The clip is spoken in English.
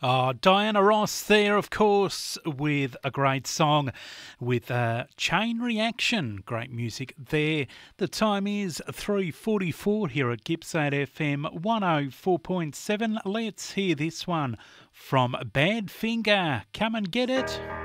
Diana Ross there, of course, with a great song with Chain Reaction. Great music there. The time is 3:44 here at Gippsland FM 104.7. Let's hear this one from Badfinger. Come and get it.